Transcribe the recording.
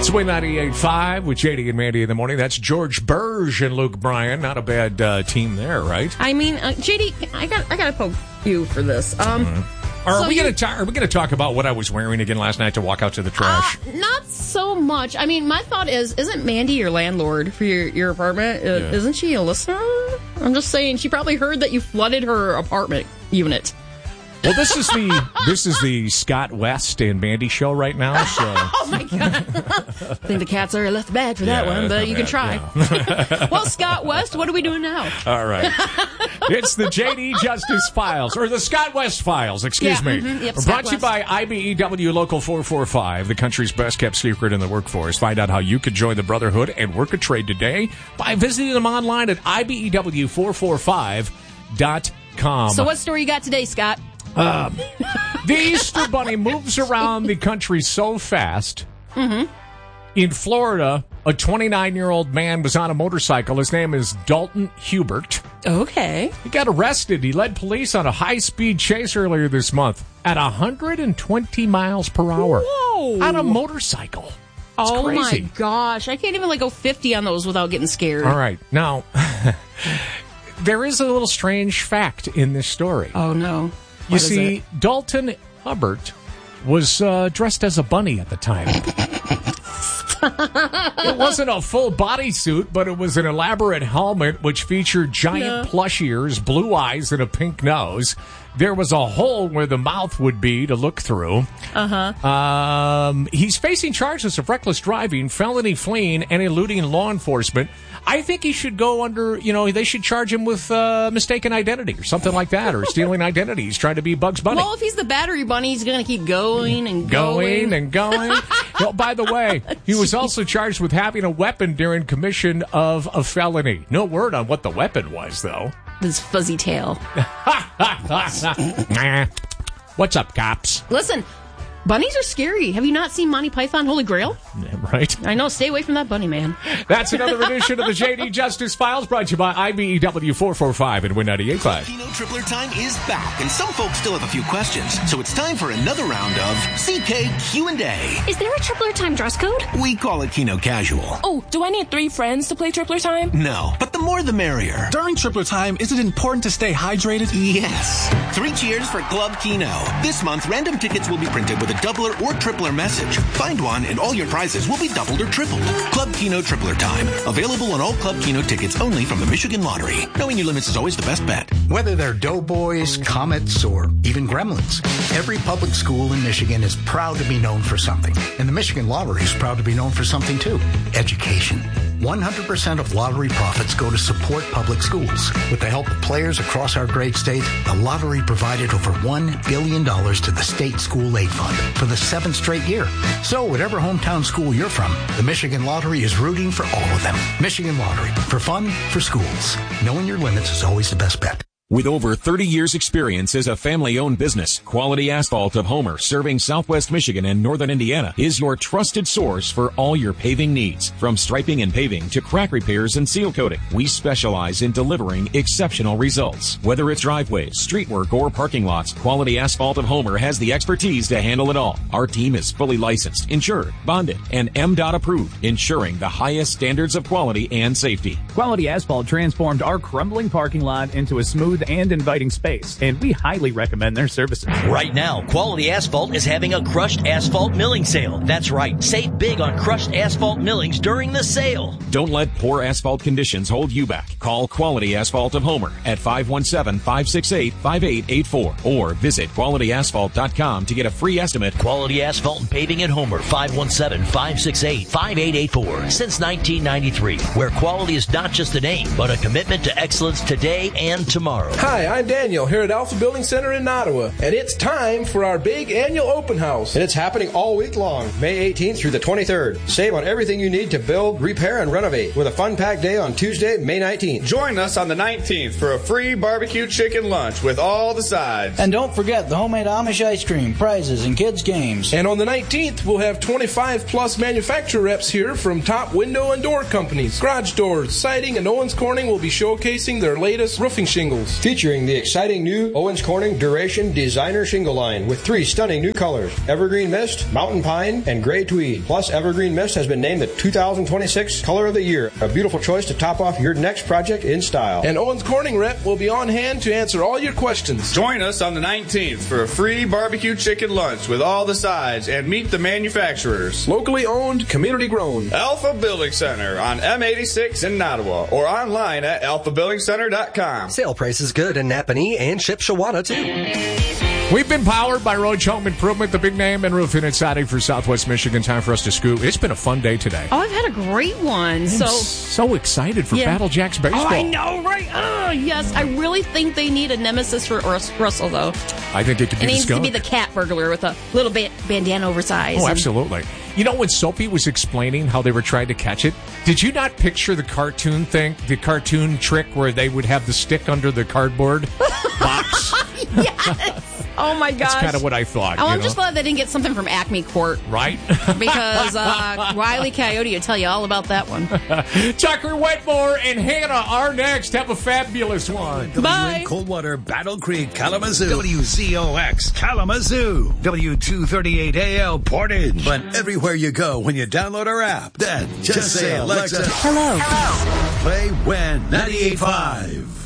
It's Win 98.5 with JD and Mandy in the morning. That's George Burge and Luke Bryan. Not a bad team there, right? I mean, JD, I gotta poke you for this. Are we going to talk about what I was wearing again last night to walk out to the trash? Not so much. I mean, my thought is, isn't Mandy your landlord for your apartment? Yeah. Isn't she a listener? I'm just saying, she probably heard that you flooded her apartment unit. Well, this is the Scott West and Mandy show right now. So. Oh my God! I think the cats are left bad for that one, but you can try. Yeah. Well, Scott West, what are we doing now? All right, it's the JD Justice Files, or the Scott West Files. Excuse me. Mm-hmm. Yep, brought to you by IBEW Local 445, the country's best kept secret in the workforce. Find out how you could join the Brotherhood and work a trade today by visiting them online at IBEW445.com. So, what story you got today, Scott? The Easter Bunny moves around the country so fast. Mm-hmm. In Florida, a 29-year-old man was on a motorcycle. His name is Dalton Hubert. Okay. He got arrested. He led police on a high-speed chase earlier this month at 120 miles per hour. Whoa! On a motorcycle. It's crazy. My gosh. I can't even go 50 on those without getting scared. All right. Now, there is a little strange fact in this story. Oh, no. You see, Dalton Hubbard was dressed as a bunny at the time. It wasn't a full bodysuit, but it was an elaborate helmet which featured giant plush ears, blue eyes, and a pink nose. There was a hole where the mouth would be to look through. He's facing charges of reckless driving, felony fleeing, and eluding law enforcement. I think he should go under, they should charge him with mistaken identity or something like that, or stealing identity. He's trying to be Bugs Bunny. Well, if he's the battery bunny, he's going to keep going and going. Well, by the way, he was also charged with having a weapon during commission of a felony. No word on what the weapon was, though. This fuzzy tail. What's up, cops? Listen, bunnies are scary. Have you not seen Monty Python Holy Grail? Right. I know. Stay away from that bunny, man. That's another edition of the JD Justice Files, brought to you by IBEW 445 and Win 98.5. Keno Tripler Time is back, and some folks still have a few questions. So it's time for another round of CK Q&A. Is there a Tripler Time dress code? We call it Keno Casual. Oh, do I need 3 friends to play Tripler Time? No, but the more the merrier. During Tripler Time, is it important to stay hydrated? Yes. 3 cheers for Club Keno. This month, random tickets will be printed with a doubler or tripler message. Find one and all your prizes will be doubled or tripled. Club Keno Tripler Time. Available on all Club Keno tickets only from the Michigan Lottery. Knowing your limits is always the best bet. Whether they're Doughboys, Comets, or even Gremlins, every public school in Michigan is proud to be known for something. And the Michigan Lottery is proud to be known for something too. Education. 100% of lottery profits go to support public schools. With the help of players across our great state, the lottery provided over $1 billion to the State School Aid Fund for the 7th straight year. So whatever hometown school you're from, the Michigan Lottery is rooting for all of them. Michigan Lottery. For fun, for schools. Knowing your limits is always the best bet. With over 30 years experience as a family-owned business, Quality Asphalt of Homer, serving Southwest Michigan and Northern Indiana, is your trusted source for all your paving needs. From striping and paving to crack repairs and seal coating, we specialize in delivering exceptional results. Whether it's driveways, street work, or parking lots, Quality Asphalt of Homer has the expertise to handle it all. Our team is fully licensed, insured, bonded, and MDOT approved, ensuring the highest standards of quality and safety. Quality Asphalt transformed our crumbling parking lot into a smooth and inviting space, and we highly recommend their services. Right now, Quality Asphalt is having a crushed asphalt milling sale. That's right, save big on crushed asphalt millings during the sale. Don't let poor asphalt conditions hold you back. Call Quality Asphalt of Homer at 517-568-5884 or visit qualityasphalt.com to get a free estimate. Quality Asphalt and Paving at Homer, 517-568-5884. Since 1993, where quality is not just a name, but a commitment to excellence today and tomorrow. Hi, I'm Daniel here at Alpha Building Center in Ottawa, and it's time for our big annual open house. And it's happening all week long, May 18th through the 23rd. Save on everything you need to build, repair, and renovate with a fun-packed day on Tuesday, May 19th. Join us on the 19th for a free barbecue chicken lunch with all the sides. And don't forget the homemade Amish ice cream, prizes, and kids' games. And on the 19th, we'll have 25-plus manufacturer reps here from top window and door companies. Garage Doors, Siding, and Owens Corning will be showcasing their latest roofing shingles. Featuring the exciting new Owens Corning Duration Designer Shingle line with 3 stunning new colors: Evergreen Mist, Mountain Pine, and Gray Tweed. Plus, Evergreen Mist has been named the 2026 Color of the Year. A beautiful choice to top off your next project in style. And Owens Corning rep will be on hand to answer all your questions. Join us on the 19th for a free barbecue chicken lunch with all the sides and meet the manufacturers. Locally owned, community grown. Alpha Building Center on M86 in Nottawa or online at alphabuildingcenter.com. Sale price is good in Napanee and Shipshewana too. We've been powered by Roach Home Improvement, the big name in roofing and siding for Southwest Michigan. Time for us to scoot. It's been a fun day today. Oh, I've had a great one. I'm so excited for Battle Jacks baseball. Oh, I know, right? Oh, yes. I really think they need a nemesis for Russell, though. I think it could be the skunk. It needs to be the cat burglar with a little bandana oversized. Oh, absolutely. You know, when Soapy was explaining how they were trying to catch it, did you not picture the cartoon trick where they would have the stick under the cardboard box? Yes. Oh, my gosh. That's kind of what I thought. Oh, I'm just glad they didn't get something from Acme Court. Right? Because Wile E. Coyote will tell you all about that one. Tucker Wetmore and Hannah are next. Have a fabulous one. Bye. Coldwater, Battle Creek, Kalamazoo. WZOX, Kalamazoo. W238AL, Portage. But everywhere you go when you download our app, then just say, Alexa, Hello. Play When 98.5.